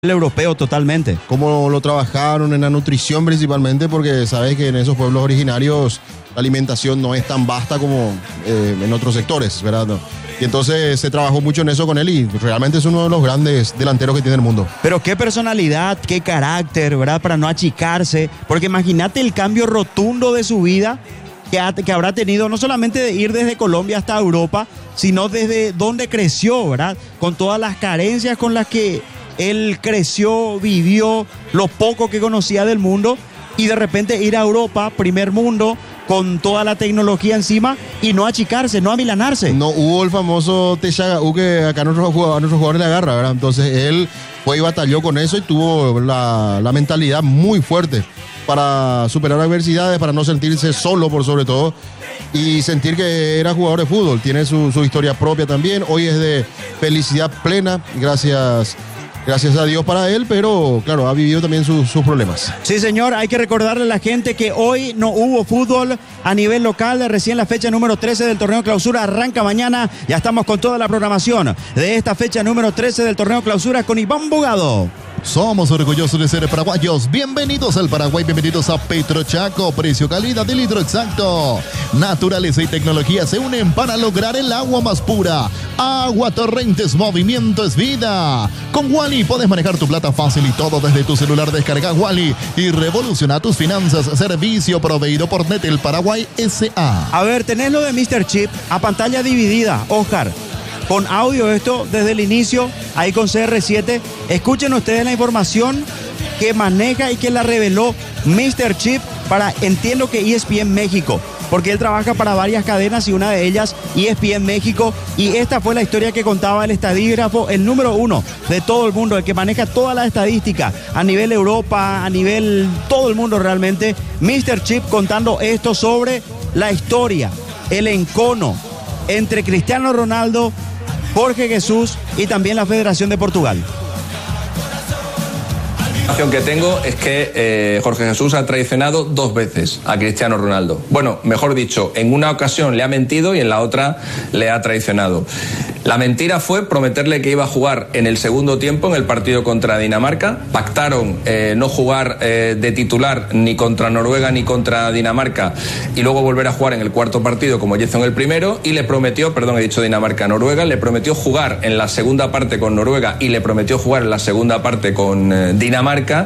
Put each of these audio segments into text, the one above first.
El europeo totalmente. Cómo lo trabajaron en la nutrición principalmente, porque sabes que en esos pueblos originarios la alimentación no es tan vasta como en otros sectores, ¿verdad? Y entonces se trabajó mucho en eso con él y realmente es uno de los grandes delanteros que tiene el mundo. Pero qué personalidad, qué carácter, ¿verdad? Para no achicarse, porque imagínate el cambio rotundo de su vida que habrá tenido, no solamente de ir desde Colombia hasta Europa, sino desde donde creció, ¿verdad? Con todas las carencias con las que él creció, vivió, lo poco que conocía del mundo, y de repente ir a Europa, primer mundo, con toda la tecnología encima, y no achicarse, no amilanarse. No hubo el famoso Techagaú que acá a nuestros jugadores le agarra, ¿verdad? Entonces él fue y batalló con eso y tuvo la mentalidad muy fuerte para superar adversidades, para no sentirse solo por sobre todo, y sentir que era jugador de fútbol. Tiene su historia propia también. Hoy es de felicidad plena, gracias a Dios para él, pero claro, ha vivido también sus problemas. Sí, señor, hay que recordarle a la gente que hoy no hubo fútbol a nivel local. Recién la fecha número 13 del torneo clausura arranca mañana. Ya estamos con toda la programación de esta fecha número 13 del torneo clausura con Iván Bogado. Somos orgullosos de ser paraguayos. Bienvenidos al Paraguay, bienvenidos a Petrochaco. Precio, calidad de litro exacto. Naturaleza y tecnología se unen para lograr el agua más pura. Agua Torrentes, movimiento es vida. Con Wally puedes manejar tu plata fácil y todo desde tu celular. Descarga Wally y revoluciona tus finanzas. Servicio proveído por Netel Paraguay S.A. A ver, tenés lo de Mr. Chip a pantalla dividida, Oscar. Con audio esto desde el inicio, ahí con CR7. Escuchen ustedes la información que maneja y que la reveló Mr. Chip para, entiendo que ESPN México, porque él trabaja para varias cadenas y una de ellas ESPN México, y esta fue la historia que contaba el estadígrafo, el número 1 de todo el mundo, el que maneja toda la estadística a nivel Europa, a nivel todo el mundo realmente. Mr. Chip contando esto sobre la historia, el encono entre Cristiano Ronaldo, Jorge Jesús y también la Federación de Portugal. La información que tengo es que Jorge Jesús ha traicionado 2 veces a Cristiano Ronaldo. Bueno, mejor dicho, en una ocasión le ha mentido y en la otra le ha traicionado. La mentira fue prometerle que iba a jugar en el segundo tiempo en el partido contra Dinamarca. Pactaron no jugar de titular ni contra Noruega ni contra Dinamarca y luego volver a jugar en el cuarto partido como ya hizo en el primero, y le prometió, perdón, he dicho Dinamarca, Noruega, le prometió jugar en la segunda parte con Noruega y le prometió jugar en la segunda parte con Dinamarca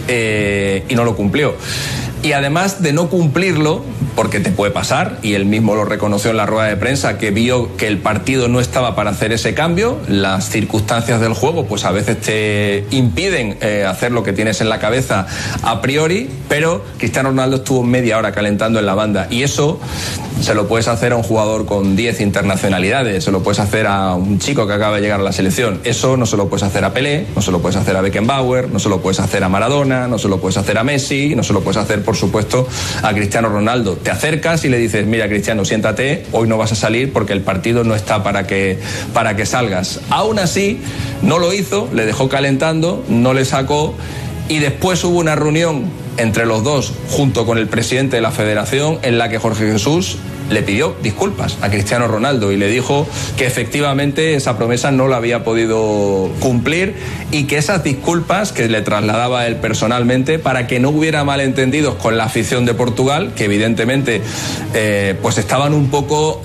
y no lo cumplió. Y además de no cumplirlo, porque te puede pasar, y él mismo lo reconoció en la rueda de prensa, que vio que el partido no estaba para hacer ese cambio, las circunstancias del juego pues a veces te impiden hacer lo que tienes en la cabeza a priori, pero Cristiano Ronaldo estuvo media hora calentando en la banda, y eso se lo puedes hacer a un jugador con 10 internacionalidades, se lo puedes hacer a un chico que acaba de llegar a la selección. Eso no se lo puedes hacer a Pelé, no se lo puedes hacer a Beckenbauer, no se lo puedes hacer a Maradona, no se lo puedes hacer a Messi, no se lo puedes hacer, por supuesto, a Cristiano Ronaldo. Te acercas y le dices: mira, Cristiano, siéntate, hoy no vas a salir porque el partido no está para que salgas. Aún así, no lo hizo, le dejó calentando, no le sacó, y después hubo una reunión entre los dos, junto con el presidente de la federación, en la que Jorge Jesús le pidió disculpas a Cristiano Ronaldo y le dijo que efectivamente esa promesa no la había podido cumplir, y que esas disculpas que le trasladaba él personalmente, para que no hubiera malentendidos con la afición de Portugal, que evidentemente pues estaban un poco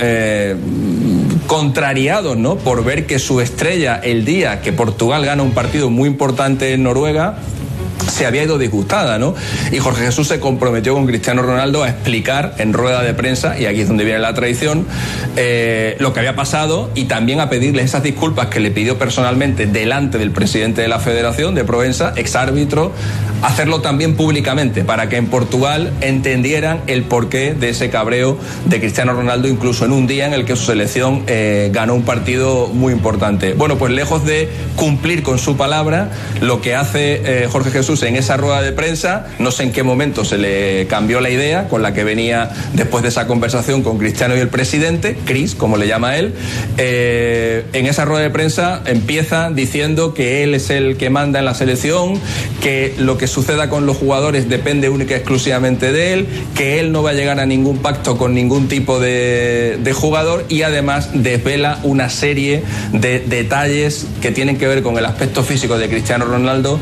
contrariados, ¿no?, por ver que su estrella, el día que Portugal gana un partido muy importante en Noruega, se había ido disgustada, ¿no? Y Jorge Jesús se comprometió con Cristiano Ronaldo a explicar en rueda de prensa, y aquí es donde viene la traición, lo que había pasado, y también a pedirle esas disculpas que le pidió personalmente delante del presidente de la Federación, de Proença, exárbitro, hacerlo también públicamente, para que en Portugal entendieran el porqué de ese cabreo de Cristiano Ronaldo, incluso en un día en el que su selección ganó un partido muy importante. Bueno, pues lejos de cumplir con su palabra, lo que hace Jorge Jesús Jesús en esa rueda de prensa, no sé en qué momento se le cambió la idea con la que venía después de esa conversación con Cristiano y el presidente, Cris, como le llama él. En esa rueda de prensa empieza diciendo que él es el que manda en la selección, que lo que suceda con los jugadores depende única y exclusivamente de él, que él no va a llegar a ningún pacto con ningún tipo de jugador, y además desvela una serie de detalles que tienen que ver con el aspecto físico de Cristiano Ronaldo